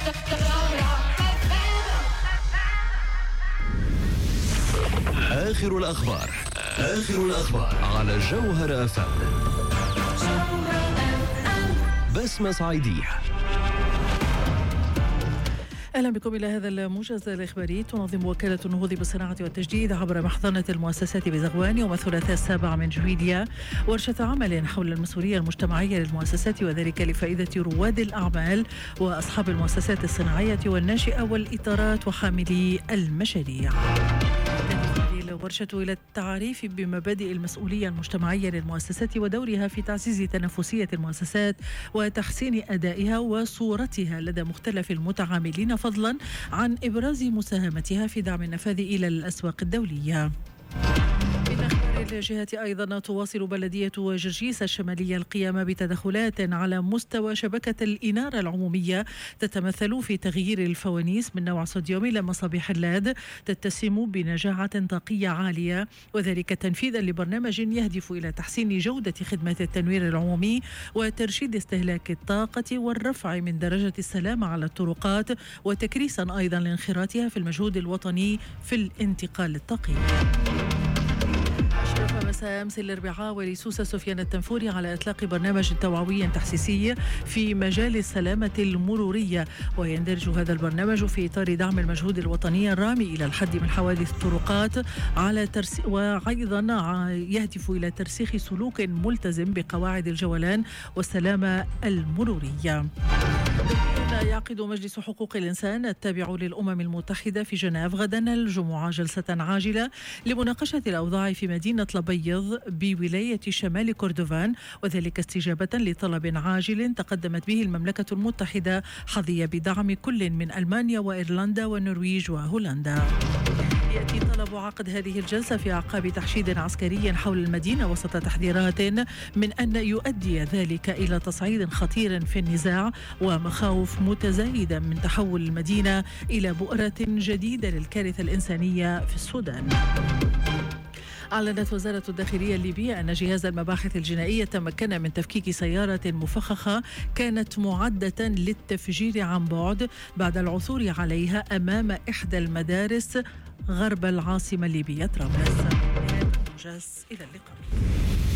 آخر الأخبار على جوهر FM. بسمة صعيدية. أهلا بكم إلى هذا الموجز الإخباري. تنظم وكالة النهوض بالصناعة والتجديد عبر محضنة المؤسسات بزغوان يوم الثلاثاء 7 من جويلية ورشة عمل حول المسؤولية المجتمعية للمؤسسات، وذلك لفائدة رواد الأعمال وأصحاب المؤسسات الصناعية والناشئة والإطارات وحاملي المشاريع. الورشة إلى التعريف بمبادئ المسؤولية المجتمعية للمؤسسات ودورها في تعزيز تنافسية المؤسسات وتحسين أدائها وصورتها لدى مختلف المتعاملين، فضلا عن إبراز مساهمتها في دعم النفاذ إلى الأسواق الدولية. من أخبار الجهة أيضا تواصل بلدية جرجيس الشمالية القيام بتدخلات على مستوى شبكة الإنارة العمومية تتمثل في تغيير الفوانيس من نوع صوديوم إلى مصابيح اللاد تتسم بنجاعة طاقية عالية، وذلك تنفيذا لبرنامج يهدف إلى تحسين جودة خدمة التنوير العمومي وترشيد استهلاك الطاقة والرفع من درجة السلامة على الطرقات، وتكريسا أيضا لانخراطها في المجهود الوطني في الانتقال الطاقي. أشرف مساء أمس الأربعاء ولسوسة سفيان التنفوري على إطلاق برنامج توعوي تحسيسي في مجال السلامة المرورية، ويندرج هذا البرنامج في إطار دعم المجهود الوطني الرامي إلى الحد من حوادث الطرقات وأيضا يهدف إلى ترسيخ سلوك ملتزم بقواعد الجولان والسلامة المرورية. يعقد مجلس حقوق الإنسان التابع للأمم المتحدة في جنيف غدا الجمعة جلسة عاجلة لمناقشة الأوضاع في مدينة لبيض بولاية شمال كردفان، وذلك استجابة لطلب عاجل تقدمت به المملكة المتحدة حظي بدعم كل من ألمانيا وإيرلندا والنرويج وهولندا. يأتي طلب عقد هذه الجلسة في أعقاب تحشيد عسكري حول المدينة وسط تحذيرات من أن يؤدي ذلك إلى تصعيد خطير في النزاع ومخاوف متزايدة من تحول المدينة إلى بؤرة جديدة للكارثة الإنسانية في السودان. أعلنت وزارة الداخلية الليبية أن جهاز المباحث الجنائية تمكن من تفكيك سيارة مفخخة كانت معدة للتفجير عن بعد بعد العثور عليها أمام إحدى المدارس غرب العاصمة الليبية طرابلس. إلى اللقاء.